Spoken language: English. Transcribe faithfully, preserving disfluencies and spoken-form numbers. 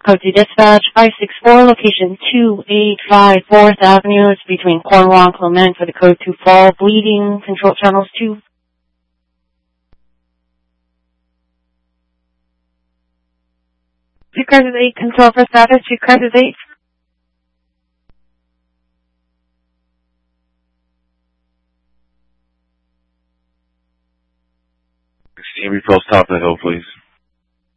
Code two Dispatch five six four, location two eight five fourth Avenue. It's between Cornwall and Clement for the Code two Fall Bleeding. Control channels two. Two Crisis eight, control for status, two Crisis eight. Steam repulse top of the hill, please.